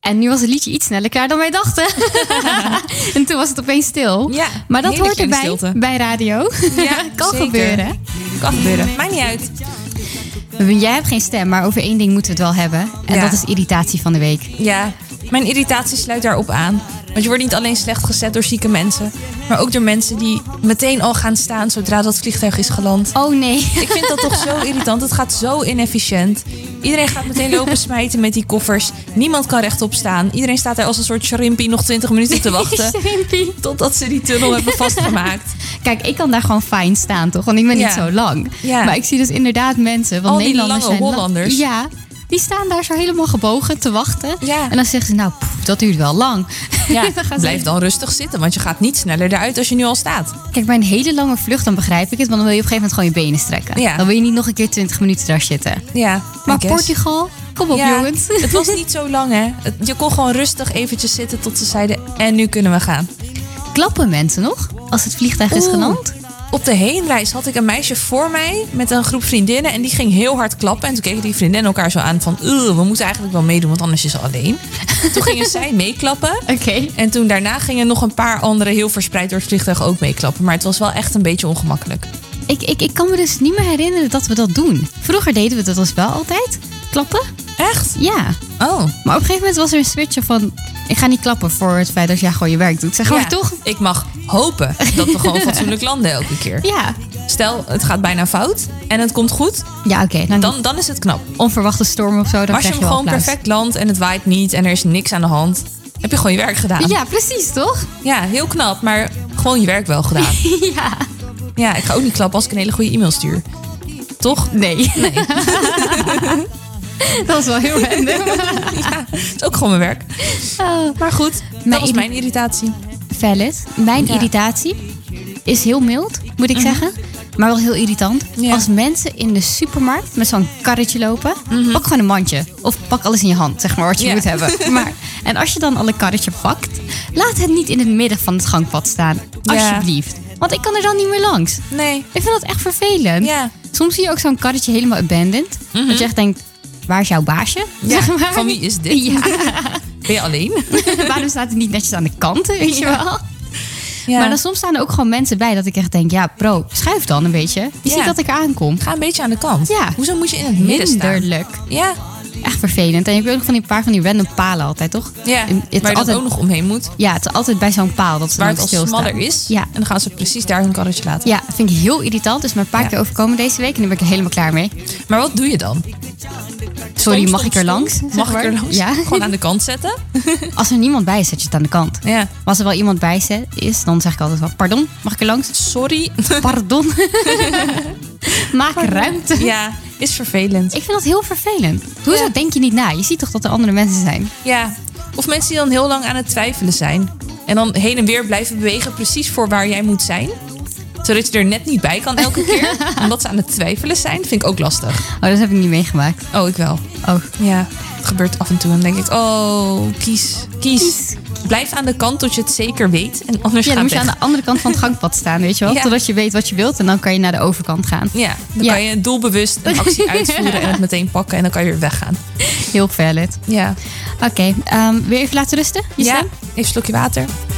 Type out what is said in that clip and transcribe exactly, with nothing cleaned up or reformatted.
En nu was het liedje iets sneller klaar dan wij dachten. En toen was het opeens stil. Ja, maar dat hoort erbij stilte. bij radio. Ja, kan zeker. gebeuren. Kan gebeuren. Maakt niet uit. Jij hebt geen stem, maar over één ding moeten we het wel hebben. En Ja. dat is irritatie van de week. Ja, mijn irritatie sluit daarop aan. Want je wordt niet alleen slecht gezet door zieke mensen, maar ook door mensen die meteen al gaan staan zodra dat vliegtuig is geland. Oh nee. Ik vind dat toch zo irritant. Het gaat zo inefficiënt. Iedereen gaat meteen lopen smijten met die koffers. Niemand kan rechtop staan. Iedereen staat daar als een soort shrimpie nog twintig minuten te wachten. Shrimpie. Totdat ze die tunnel hebben vastgemaakt. Kijk, ik kan daar gewoon fijn staan, toch? Want ik ben Ja. niet zo lang. Ja. Maar ik zie dus inderdaad mensen... Want Al die Nederlanders lange zijn lang- Hollanders. Ja, die staan daar zo helemaal gebogen te wachten. Ja. En dan zeggen ze, nou, poef, dat duurt wel lang. Ja, Dan gaan ze- blijf dan rustig zitten, want je gaat niet sneller eruit als je nu al staat. Kijk, bij een hele lange vlucht, dan begrijp ik het. Want dan wil je op een gegeven moment gewoon je benen strekken. Ja. Dan wil je niet nog een keer twintig minuten daar zitten. Ja, Maar I guess. Portugal, kom op Ja, jongens. het was niet zo lang, hè. Het- Je kon gewoon rustig eventjes zitten tot ze zeiden, en nu kunnen we gaan. Klappen mensen nog als het vliegtuig is Oeh. geland? Op de heenreis had ik een meisje voor mij met een groep vriendinnen. En die ging heel hard klappen. En toen keken die vriendinnen elkaar zo aan van... "Ugh, we moeten eigenlijk wel meedoen, want anders is ze alleen. Toen gingen zij meeklappen. Oké. En toen daarna gingen nog een paar anderen heel verspreid door het vliegtuig ook meeklappen. Maar het was wel echt een beetje ongemakkelijk. Ik, ik, ik kan me dus niet meer herinneren dat we dat doen. Vroeger deden we dat dus wel altijd. Klappen? Echt? Ja. Oh. Maar op een gegeven moment was er een switch van... ik ga niet klappen voor het feit dat jij gewoon je werk doet. Zeg maar Ja, toch? ik mag hopen dat we gewoon fatsoenlijk landen elke keer. Ja. Stel, het gaat bijna fout en het komt goed. Ja, oké. dan Dan, dan is het knap. onverwachte storm of zo, dan Maar als je krijg hem je wel gewoon applaus. perfect landt en het waait niet en er is niks aan de hand... heb je gewoon je werk gedaan. Ja, precies, toch? Ja, heel knap, maar gewoon je werk wel gedaan. Ja. Ja, ik ga ook niet klappen als ik een hele goede e-mail stuur. Toch? Nee. Nee. Dat was wel heel random. Ja, het is ook gewoon mijn werk. Oh. Maar goed, dat Mijn was irri- mijn irritatie. Valid. Mijn Ja. irritatie is heel mild, moet ik zeggen. Maar wel heel irritant. Ja. Als mensen in de supermarkt met zo'n karretje lopen, pak gewoon een mandje. Of pak alles in je hand, zeg maar, wat je Ja. moet hebben. Maar, en als je dan al een karretje pakt, laat het niet in het midden van het gangpad staan. Ja. Alsjeblieft. Want ik kan er dan niet meer langs. Nee. Ik vind dat echt vervelend. Ja. Soms zie je ook zo'n karretje helemaal abandoned. Dat je echt denkt, waar is jouw baasje? Ja, Zeg maar. van wie is dit? Ja. Ben je alleen? Waarom staat het niet netjes aan de kanten, weet je Ja. wel? Ja. Maar dan soms staan er ook gewoon mensen bij dat ik echt denk... ja, bro, schuif dan een beetje. Je Ja. ziet dat ik aankom. Ga een beetje aan de kant. Ja. Hoezo moet je in het midden staan? Hinderlijk. Ja, Echt vervelend. En je hebt ook van die paar van die random palen altijd, toch? ja. En het waar je altijd, dan ook nog omheen moet. Ja, het is altijd bij zo'n paal dat ze Waar dan het al stilstaan. smaller is. Ja. En dan gaan ze precies daar hun karretje laten. Ja, dat vind ik heel irritant. Dus maar een paar Ja. keer overkomen deze week. En nu ben ik er helemaal klaar mee. Maar wat doe je dan? Sorry, Stom, mag stom, ik er stom. langs? zeg Mag ik maar? er langs? Ja. Gewoon aan de kant zetten? Als er niemand bij is, zet je het aan de kant. Ja. Maar als er wel iemand bij zet- is, dan zeg ik altijd wel... pardon, mag ik er langs? Sorry. Pardon. Maak ruimte. Ja, is vervelend. Ik vind dat heel vervelend. Hoezo Ja. denk je niet na? Je ziet toch dat er andere mensen zijn? Ja. Of mensen die dan heel lang aan het twijfelen zijn. En dan heen en weer blijven bewegen precies voor waar jij moet zijn. Zodat je er net niet bij kan elke keer. Omdat ze aan het twijfelen zijn. Vind ik ook lastig. Oh, dat heb ik niet meegemaakt. Oh, ik wel. Oh, Ja, het gebeurt af en toe. En dan denk ik, oh, kies. Kies. Kies. Blijf aan de kant tot je het zeker weet. En anders ja, ga dan moet je weg. aan de andere kant van het gangpad staan, weet je wel? Ja. Totdat je weet wat je wilt en dan kan je naar de overkant gaan. Ja, dan Ja. kan je doelbewust een actie uitvoeren en het meteen pakken. En dan kan je weer weggaan. Heel valid. Ja. Oké, ehm, weer even laten rusten? Je Ja, stem? even een slokje water.